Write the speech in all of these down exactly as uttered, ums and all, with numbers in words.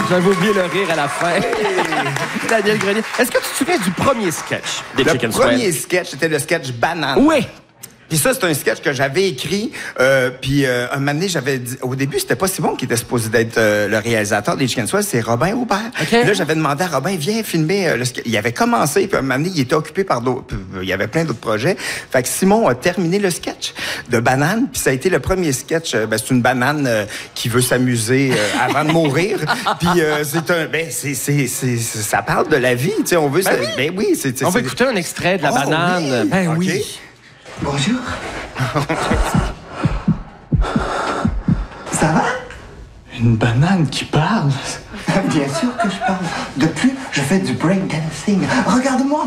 J'avais oublié le rire à la fin. Daniel Grenier. Est-ce que tu te souviens du premier sketch des Chicken Swell? Le premier sketch, c'était le sketch Banane. Oui. Puis ça, c'est un sketch que j'avais écrit. Euh, puis euh, un moment donné, j'avais dit... Au début, c'était pas Simon qui était supposé d'être euh, le réalisateur des Chicken Swell, c'est Robin Aubert. Okay. Puis là, j'avais demandé à Robin, viens filmer euh, le sketch. Il avait commencé, puis un moment donné, il était occupé par d'autres... Il y avait plein d'autres projets. Fait que Simon a terminé le sketch de Banane, puis ça a été le premier sketch. Euh, ben, c'est une banane euh, qui veut s'amuser euh, avant de mourir. Puis euh, c'est un... Ben, c'est, c'est, c'est, ça parle de la vie, tu sais, on veut... Ben ça, oui. Ben oui, c'est... c'est On va écouter un extrait de la oh, banane. Oui. Ben okay. oui. Bonjour. Ça va? Une banane qui parle? Bien sûr que je parle. De plus, je fais du breakdancing. Regarde-moi.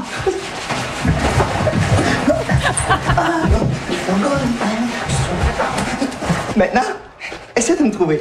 Maintenant, essaie de me trouver.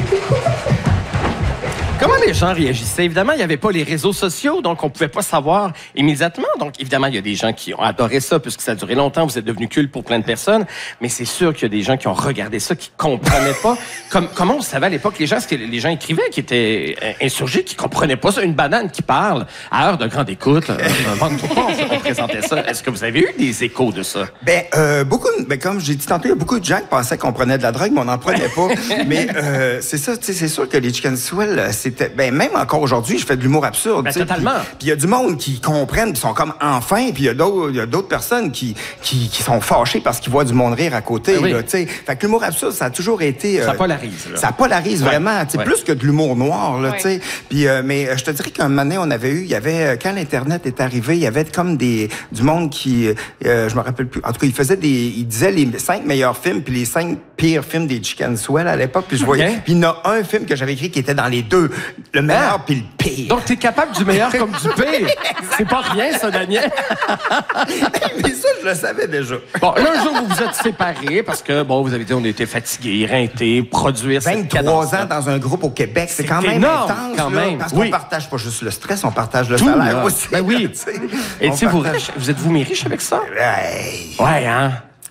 Comment les gens réagissaient? Évidemment, il n'y avait pas les réseaux sociaux, donc on ne pouvait pas savoir immédiatement. Donc, évidemment, il y a des gens qui ont adoré ça, puisque ça a duré longtemps, vous êtes devenu culte pour plein de personnes, mais c'est sûr qu'il y a des gens qui ont regardé ça, qui ne comprenaient pas. Comme, comment on savait à l'époque, les gens, ce que les gens écrivaient, qui étaient insurgés, qui ne comprenaient pas ça? Une banane qui parle à heure de grande écoute. Là, on présentait ça. Est-ce que vous avez eu des échos de ça? Ben, euh, beaucoup, ben, comme j'ai dit tantôt, il y a beaucoup de gens qui pensaient qu'on prenait de la drogue, mais on n'en prenait pas. Mais euh, c'est ça, tu sais, c'est sûr que les Chicken Swell, c'était, ben, même encore aujourd'hui, je fais de l'humour absurde. Ben, totalement. Puis il y a du monde qui comprennent, qui sont comme enfin, puis il y a d'autres, il y a d'autres personnes qui, qui, qui sont fâchées parce qu'ils voient du monde rire à côté. Ben oui. Là, tu sais. Fait que l'humour absurde, ça a toujours été. Euh, ça polarise. Là. Ça polarise ouais. vraiment, tu sais, ouais. plus que de l'humour noir, là, ouais. tu sais. Puis, euh, mais je te dirais qu'un moment donné, on avait eu, il y avait quand l'internet est arrivé, il y avait comme des du monde qui, euh, je me rappelle plus. En tout cas, il faisait des, il disait les cinq meilleurs films puis les cinq pires films des Chicken Swell à l'époque. Puis je voyais, okay. Puis il y en a un film que j'avais écrit qui était dans les deux, le meilleur ah. puis le pire. Donc t'es capable du meilleur comme du pire. C'est pas rien ça, Daniel. Mais ça, je le savais déjà. Bon, là un jour vous vous êtes séparés parce que bon, vous avez dit on était fatigués, éreintés, produire vingt-trois ans dans un groupe au Québec, c'est, c'est quand même énorme, intense, quand là, même. Parce oui. qu'on partage pas juste le stress, on partage le tout, salaire là. aussi. Ben oui. Et tu sais, vous, vous êtes-vous mis riche avec ça? Hey. Ouais, hein?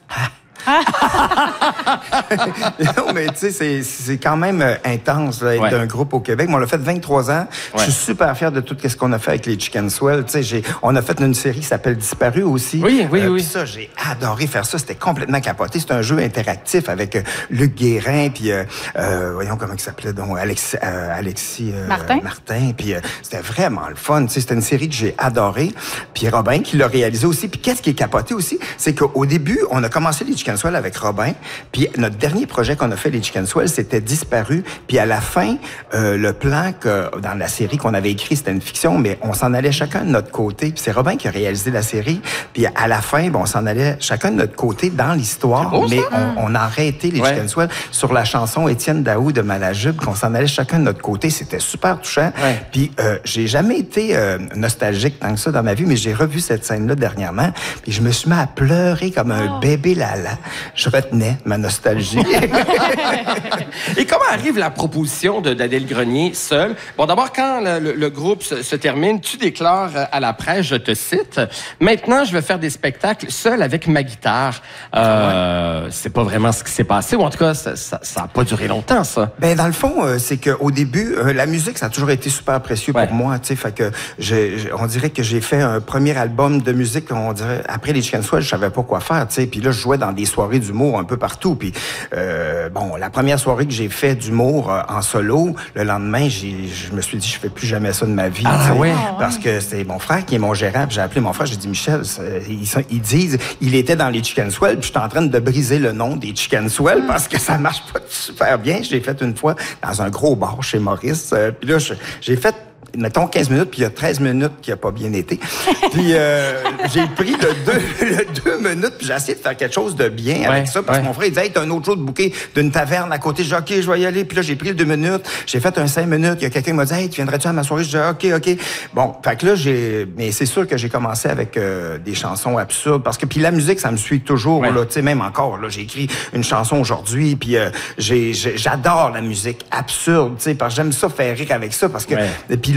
Non, mais tu sais, c'est, c'est quand même euh, intense là, être ouais. d'un groupe au Québec. Mais on l'a fait vingt-trois ans. Ouais. Je suis super fier de tout ce qu'on a fait avec les Chicken Swell. Tu sais, j'ai, on a fait une série qui s'appelle Disparu aussi. Oui, oui, euh, oui. Puis ça, j'ai adoré faire ça. C'était complètement capoté. C'est un jeu interactif avec euh, Luc Guérin, puis euh, euh, voyons comment il s'appelait donc Alexis, euh, Alexis euh, Martin. Martin. Puis euh, c'était vraiment le fun. Tu sais, c'était une série que j'ai adorée. Puis Robin qui l'a réalisé aussi. Puis qu'est-ce qui est capoté aussi, c'est qu'au début, on a commencé les Chicken Swell avec Robin. Puis notre dernier projet qu'on a fait, les Chicken Swell, c'était Disparu. Puis à la fin, euh, le plan que dans la série qu'on avait écrit, c'était une fiction, mais on s'en allait chacun de notre côté. Puis c'est Robin qui a réalisé la série. Puis à la fin, bon, on s'en allait chacun de notre côté dans l'histoire. Beau, mais on, on a arrêté les ouais. Chicken Swell sur la chanson Étienne Daou de Malajube, qu'on s'en allait chacun de notre côté. C'était super touchant. Ouais. Puis euh, j'ai jamais été euh, nostalgique tant que ça dans ma vie, mais j'ai revu cette scène-là dernièrement. Puis je me suis mis à pleurer comme un oh. bébé lala. Je retenais ma nostalgie. Et comment arrive la proposition de Daniel Grenier seul? Bon, d'abord, quand le, le, le groupe se, se termine, tu déclares à la presse, je te cite, « Maintenant, je vais faire des spectacles seul avec ma guitare. Euh, » ouais. C'est pas vraiment ce qui s'est passé, ou en tout cas, ça n'a pas duré longtemps, ça. Ben dans le fond, euh, c'est qu'au début, euh, la musique, ça a toujours été super précieux ouais. pour moi, tu sais, fait que j'ai, j'ai, on dirait que j'ai fait un premier album de musique, on dirait, après les Chicken Swell, je savais pas quoi faire, tu sais, puis là, je jouais dans des soirées d'humour un peu partout, puis euh, bon, la première soirée que j'ai fait d'humour euh, en solo, le lendemain, j'ai, je me suis dit, je fais plus jamais ça de ma vie, ah, ouais. parce que c'est mon frère qui est mon gérant, puis j'ai appelé mon frère, j'ai dit, Michel, ils, ils disent, il était dans les Chicken Swell, puis je suis en train de briser le nom des Chicken Swell, mm. parce que ça marche pas super bien. Je l'ai fait une fois dans un gros bar chez Maurice, euh, puis là, je, j'ai fait mettons quinze minutes, puis il y a treize minutes qui n'a pas bien été. Puis euh, j'ai pris le deux, le deux minutes, puis j'ai essayé de faire quelque chose de bien ouais, avec ça, parce ouais. que mon frère, il disait, hey, t'as un autre jour de bouquet d'une taverne à côté. J'ai dit, OK, je vais y aller. Puis là, j'ai pris le deux minutes, j'ai fait un cinq minutes. Il y a quelqu'un qui m'a dit, hey, tu viendrais-tu à ma soirée? J'ai dit, OK, OK. Bon, fait que là, j'ai... Mais c'est sûr que j'ai commencé avec euh, des chansons absurdes, parce que, puis la musique, ça me suit toujours, ouais. là, tu sais, même encore, là, j'ai écrit une chanson aujourd'hui, puis euh, j'ai, j'ai, j'adore la musique absurde, tu sais, parce que j'aime ça faire rire avec ça, parce que... Ouais. Puis le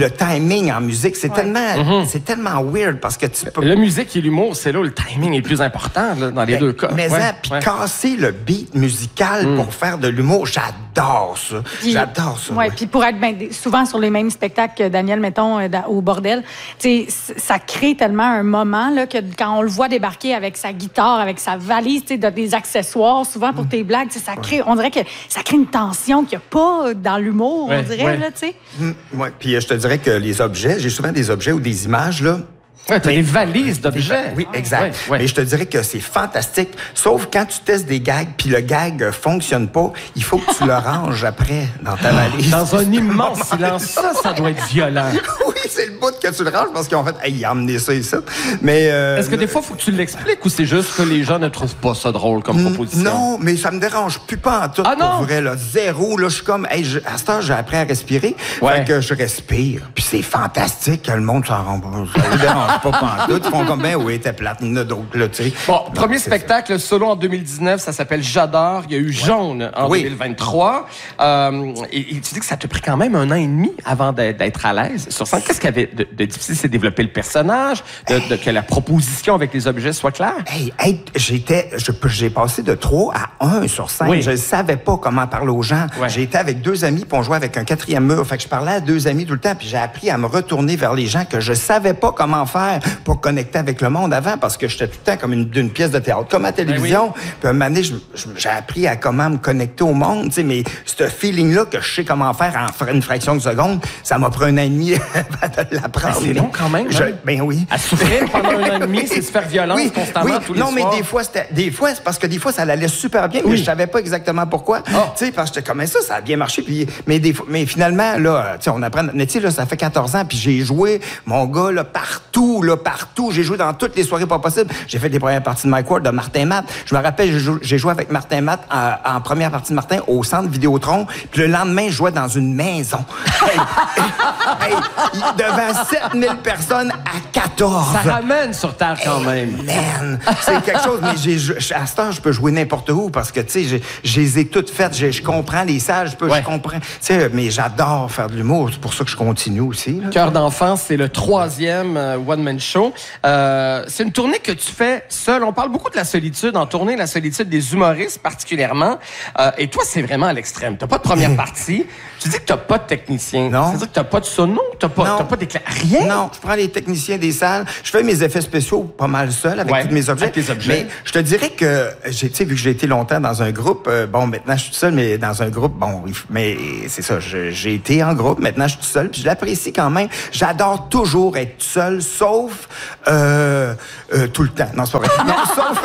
le timing en musique, c'est Ouais. tellement, Mm-hmm. c'est tellement weird parce que tu peux... La musique et l'humour, c'est là où le timing est le plus important là, dans les Ben, deux cas. Mais Ouais, hein, puis ouais. casser le beat musical Mm. pour faire de l'humour, j'adore ça. Puis- J'adore ça. Ouais, ouais. puis pour être ben, des- souvent sur les mêmes spectacles que Daniel, mettons, euh, dans- au bordel, tu sais, c- ça crée tellement un moment là, que quand on le voit débarquer avec sa guitare, avec sa valise, tu sais, de- des accessoires, souvent pour tes blagues, tu sais, ça crée, on dirait que ça crée une tension qu'il n'y a pas dans l'humour, Ouais, on dirait, ouais. là, tu sais. Hum, ouais. Puis euh, je te dirais que les objets, j'ai souvent des objets ou des images, là. Ouais, t'as des valises d'objets. Oui, exact. Ouais, ouais. Mais je te dirais que c'est fantastique. Sauf quand tu testes des gags, puis le gag euh, fonctionne pas, il faut que tu le ranges après dans ta valise. Dans un immense silence. Ça, ça doit être violent. Oui, c'est le bout que tu le ranges parce qu'en fait, hey, il a amené ça ici. Mais euh, Est-ce que des fois, il faut que tu l'expliques ou c'est juste que les gens ne trouvent pas ça drôle comme proposition? non, mais ça me dérange plus pas en tout. Ah non? Pour vrai, là, zéro. Là, je suis comme, hey, je- à ce temps, j'ai appris à respirer. Ouais. Fait que je respire. Puis c'est fantastique que le monde s'en rend pas. Ça les dérange pas pantoute. Ils font comme, ben oui, t'es plate. Il y en a d'autres, là, tu sais. Bon, Donc, premier c'est spectacle solo en deux mille dix-neuf, ça s'appelle J'adore. Il y a eu Jaune en Oui. deux mille vingt-trois. Euh, et, et tu dis que ça t'a pris quand même un an et demi avant d'être d'être à l'aise sur scène. Qu'est-ce qu'il y avait de, de difficile? C'est développer le personnage, de, de- que la proposition avec les objets soit claire? Hey, hey, j'étais, je- j'ai passé de trois à un sur scène. Oui. Je ne savais pas comment parler aux gens. Ouais. J'ai été avec deux amis, puis on jouait avec un quatrième mur. Fait que je parlais à deux amis tout le temps, puis j'ai appris à me retourner vers les gens que je savais pas comment faire pour connecter avec le monde avant, parce que j'étais tout le temps comme une, d'une pièce de théâtre, comme à la télévision. Puis un moment donné, je- je- j'ai appris à comment me connecter au monde, tu sais, mais ce feeling-là que je sais comment faire en fra- une fraction de seconde, ça m'a pris un an et demi avant de l'apprendre. Ben, c'est long quand même, Je- hein? ben oui. À souffrir pendant un an et demi, c'est se faire violence constamment oui. tous les non, soirs. mais des fois, c'était, des fois, c'est parce que des fois, ça allait super bien, mais Oui. je savais pas exactement pourquoi. Ah. Tu sais, parce que j'étais comme ça, ça a bien marché, puis, mais des fois, mais finalement, là, tu sais, on apprend, mais tu sais, là, ça fait quatorze ans, puis j'ai joué, mon gars, là, partout, là, partout, j'ai joué dans toutes les soirées pas possibles. J'ai fait des premières parties de Mike Ward, de Martin Matt. Je me rappelle, j'ai joué, j'ai joué avec Martin Matt en, en première partie de Martin au centre Vidéotron, puis le lendemain, je jouais dans une maison. Hey, hey, hey, devant sept mille personnes à quatorze. Ça ramène sur Terre quand même. Man, c'est quelque chose, mais j'ai, je- à ce temps, je peux jouer n'importe où parce que, tu sais, j'ai- je les ai toutes faites. Je, je comprends les salles, je peux, Ouais. je comprends. Tu sais, mais j'adore faire de l'humour. C'est pour ça que je continue aussi. là. Cœur d'enfant, c'est le troisième euh, one-man show. Euh, c'est une tournée que tu fais seul. On parle beaucoup de la solitude en tournée, la solitude des humoristes particulièrement. Euh, et toi, c'est vraiment à l'extrême. T'as pas de première partie. Tu dis que t'as pas de technicien. Non. C'est-à-dire que t'as pas de sono, t'as pas, Non. t'as pas d'éclair, rien. Non, je prends les techniciens des salles. Je fais mes effets spéciaux pas mal seul avec Ouais, tous mes objets. avec tes objets. Mais je te dirais que, j'ai, tu sais, vu que j'ai été longtemps dans un groupe, euh, bon, maintenant je suis tout seul, mais dans un groupe, bon, il f- mais c'est ça, je- j'ai été en groupe, maintenant je suis tout seul, puis je l'apprécie quand même. J'adore toujours être tout seul, sauf euh, euh, tout le temps. Non, c'est pas vrai. Non, sauf,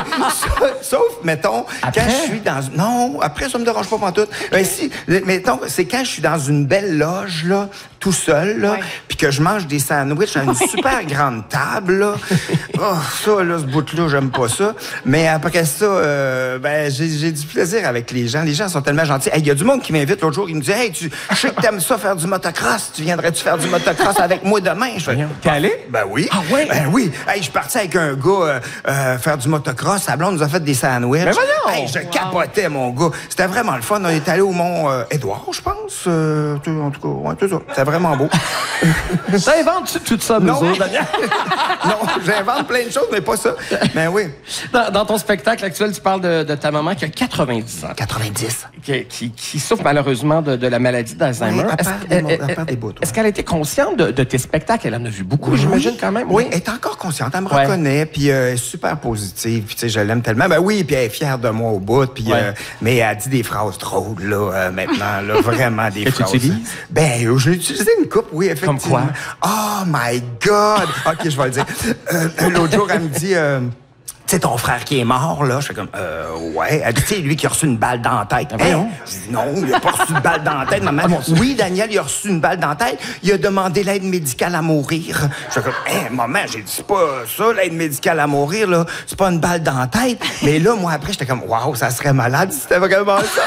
sauf, mettons, Après? quand je suis dans... Non, après, ça me dérange pas pantoute. Ben, si, mettons, c'est quand je suis dans une belle loge, là, tout seul, là, Ouais. puis que je mange des sandwichs à une super grande table, là. Oh, ça, là, ce bout-là, j'aime pas ça. Mais après ça, euh, ben, j'ai, j'ai du plaisir avec les gens. Les gens sont tellement gentils. Il y a du monde qui m'invite l'autre jour, il me dit, hey, tu, je sais que t'aimes ça faire du motocross. Tu viendrais-tu faire du motocross avec moi demain? Je fais, T'es allé? ben oui. Ah ouais? Ben oui. Hey, je suis parti avec un gars euh, euh, faire du motocross. Sa blonde nous a fait des sandwichs. Mais voyons! Hey, je capotais, mon gars. C'était vraiment le fun. On est allé au Mont euh, Édouard, je pense. Euh, tout- en tout cas, ouais, tout ça. C'était vraiment beau. T'inventes tout ça, Non. Muzo, Daniel? Non, j'invente plein de choses, mais pas ça. Ben oui. Dans, dans ton spectacle actuel, tu parles de, de ta maman qui a quatre-vingt-dix ans, quatre-vingt-dix. qui, qui, qui souffre malheureusement de, de la maladie d'Alzheimer. Oui, elle Est-ce- perd des mo- est- elle perd des bouts, Est-ce ouais. qu'elle a été consciente de, de tes spectacles? Elle en a vu beaucoup, j'imagine, quand même. Oui, elle est encore consciente. Elle me Ouais. reconnaît, puis euh, elle est super positive. Puis, tu sais, je l'aime tellement. Ben oui, puis elle est fière de moi au bout. Puis, Ouais. euh, mais elle dit des phrases drôles, là, euh, maintenant, là, vraiment des Que tu phrases. utilises? Ben, euh, j'ai utilisé une coupe, oui, effectivement. Comme quoi? Oh my God! OK, je vais le dire. Euh, l'autre jour, elle me dit... euh, tu sais, ton frère qui est mort, là, je fais comme, euh, ouais. Elle dit, tu sais, lui qui a reçu une balle dans la tête. Ah, voyons. Je dis, non, il a pas reçu une balle dans la tête, maman. Oui, Daniel, il a reçu une balle dans la tête. Il a demandé l'aide médicale à mourir. Je fais comme, hé, maman, j'ai dit, c'est pas ça, l'aide médicale à mourir, là. C'est pas une balle dans la tête. Mais là, moi, après, j'étais comme, waouh, ça serait malade si c'était vraiment ça.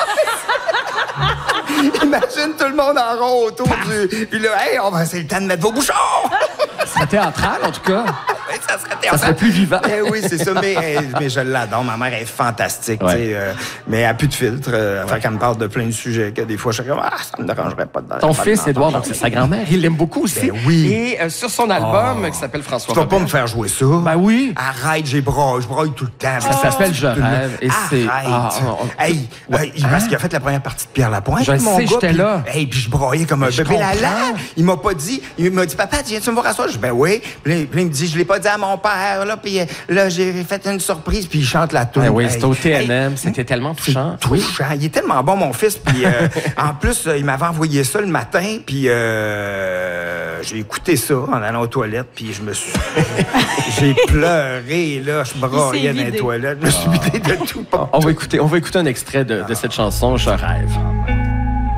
Imagine tout le monde en rond autour du... Puis là, hey, on va, c'est le temps de mettre vos bouchons! C'est théâtral, en tout cas. ça serait Ça serait plus vivant. Eh oui, c'est ça, mais, mais je l'adore. Ma mère est fantastique, Ouais. tu sais, euh, mais elle n'a plus de filtre. Euh, ouais. Fait qu'elle me parle de plein de sujets que des fois, je suis comme, ah, ça me dérangerait pas de Ton pas fils, de Édouard, donc c'est sa grand-mère, il l'aime beaucoup aussi. Ben oui. Et euh, sur son album, Oh. qui s'appelle François Tu vas pas Robert. me faire jouer ça. Ben oui. Arrête, j'ai braille, je braille tout le temps. Ça s'appelle Je rêve, et c'est- Arrête. Ah, ah, ah. Hey, euh, il- parce qu'il a fait la première partie de Pierre Lapointe. Je mon sais, gars, j'étais puis- là. Hey, puis je braillais comme un Je bébé comprends. lala. Il m'a pas dit, il m'a dit, papa, tu viens-tu me voir à soir? Je dis, ben oui. Puis là, puis là, il me dit, je l'ai pas dit à mon père, là, puis euh, là, j'ai fait une surprise, puis il chante la tune. Ben oui, Hey, c'était au T N M, hey, c'était tellement touchant. touchant. Il est tellement bon, mon fils. Puis euh, en plus, euh, il m'avait envoyé ça le matin, puis euh, j'ai écouté ça en allant aux toilettes, puis je me suis... j'ai pleuré, là. Je braillais dans les vidé. toilettes. Je me suis vidé de tout. On va écouter, on va écouter un extrait de, de cette chanson, Je rêve.